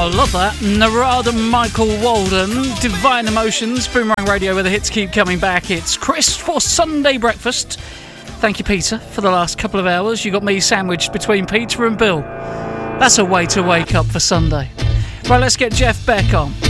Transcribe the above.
Oh, I love that. Narada Michael Walden, Divine Emotions, Boomerang Radio, where the hits keep coming back. It's Chris for Sunday Breakfast. Thank you, Peter, for the last couple of hours. You got me sandwiched between Peter and Bill. That's a way to wake up for Sunday. Right, let's get Jeff Beck on.